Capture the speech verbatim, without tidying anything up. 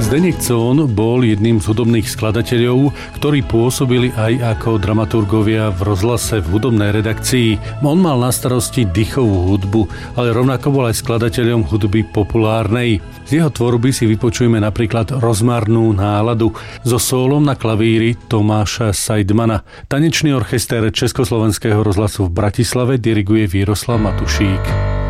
Zdeněk Cohn bol jedným z hudobných skladateľov, ktorí pôsobili aj ako dramaturgovia v rozhlase v hudobnej redakcii. On mal na starosti dýchovú hudbu, ale rovnako bol aj skladateľom hudby populárnej. Z jeho tvorby si vypočujeme napríklad Rozmarnú náladu so sólom na klavíri Tomáša Seidmana. Tanečný orchester Československého rozhlasu v Bratislave diriguje Víroslav Matušík.